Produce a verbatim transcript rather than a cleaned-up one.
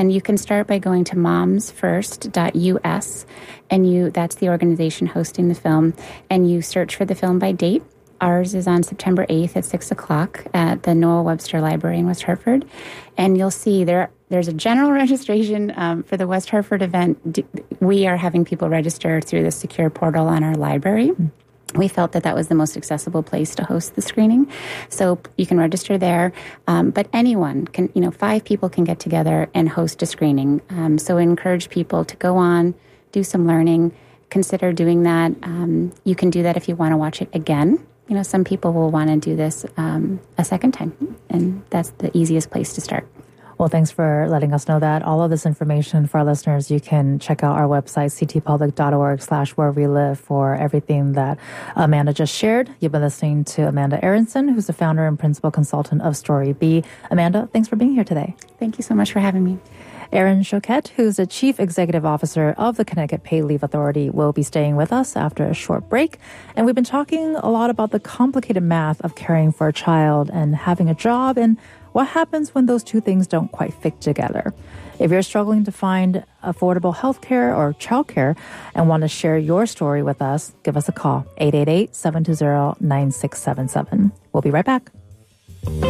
And you can start by going to moms first dot U S, and you that's the organization hosting the film, and you search for the film by date. Ours is on September eighth at six o'clock at the Noah Webster Library in West Hartford. And you'll see there there's a general registration um, for the West Hartford event. We are having people register through the secure portal on our library. We felt that that was the most accessible place to host the screening. So you can register there. Um, but anyone can, you know, five people can get together and host a screening. Um, so I encourage people to go on, do some learning, consider doing that. Um, you can do that if you want to watch it again. You know, some people will want to do this um, a second time, and that's the easiest place to start. Well, thanks for letting us know that. All of this information for our listeners, you can check out our website, c t public dot org slash where we live, for everything that Amanda just shared. You've been listening to Amanda Aronson, who's the founder and principal consultant of Story B. Amanda, thanks for being here today. Thank you so much for having me. Erin Choquette, who's the Chief Executive Officer of the Connecticut Paid Leave Authority, will be staying with us after a short break. And we've been talking a lot about the complicated math of caring for a child and having a job, and what happens when those two things don't quite fit together. If you're struggling to find affordable healthcare or childcare and want to share your story with us, give us a call, eight eight eight, seven two zero, nine six seven seven. We'll be right back.